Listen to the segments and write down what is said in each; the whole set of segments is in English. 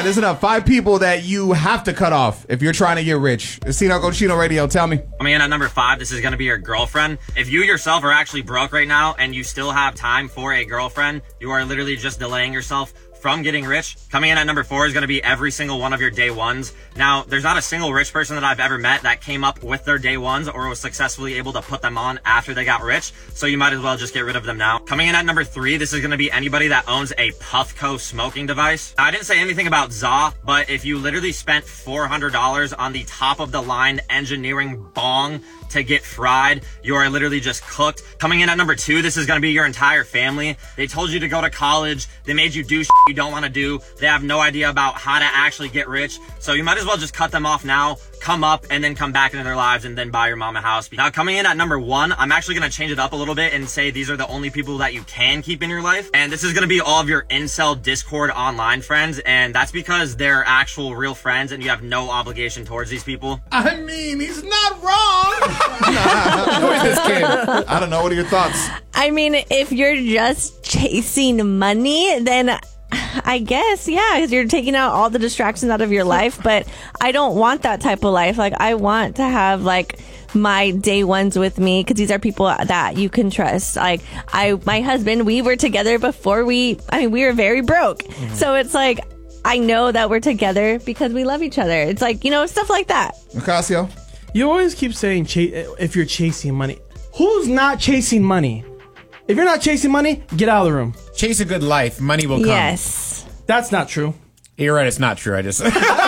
listen up. 5 people that you have to cut off if you're trying to get rich. It's Tino Cochino Radio. Tell me. I mean, at number 5, this is going to be your girlfriend. If you yourself are actually broke right now and you still have time for a girlfriend, you are literally just delaying yourself from getting rich. Coming in at number 4 is going to be every single one of your day ones. Now, there's not a single rich person that I've ever met that came up with their day ones or was successfully able to put them on after they got rich. So you might as well just get rid of them now. Coming in at number 3, this is going to be anybody that owns a Puffco smoking device. Now, I didn't say anything about ZA, but if you literally spent $400 on the top of the line engineering bong to get fried, you are literally just cooked. Coming in at number 2, this is going to be your entire family. They told you to go to college. They made you do shit you don't want to do. They have no idea about how to actually get rich. So you might as well just cut them off now, come up, and then come back into their lives and then buy your mom a house. Now, coming in at number 1, I'm actually going to change it up a little bit and say these are the only people that you can keep in your life. And this is going to be all of your incel Discord online friends. And that's because they're actual real friends and you have no obligation towards these people. I mean, he's not wrong. Who is this kid? I don't know. What are your thoughts? I mean, if you're just chasing money, then I guess, yeah, because you're taking out all the distractions out of your life. But I don't want that type of life. Like, I want to have, like, my day ones with me because these are people that you can trust. Like, my husband, we were together before we were very broke. Mm-hmm. So it's like, I know that we're together because we love each other. It's like, stuff like that. Ocasio? You always keep saying if you're chasing money. Who's not chasing money? If you're not chasing money, get out of the room. Chase a good life. Money will come. Yes. That's not true. You're right. It's not true. I just...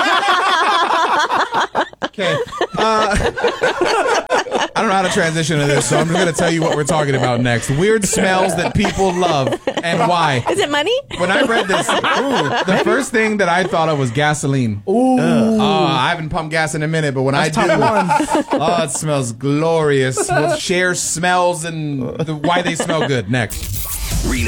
Okay. I don't know how to transition to this, so I'm just going to tell you what we're talking about next. Weird smells that people love and why. Is it money? When I read this, the first thing that I thought of was gasoline. Ooh. I haven't pumped gas in a minute, but when I do, it smells glorious. We'll share smells and why they smell good next.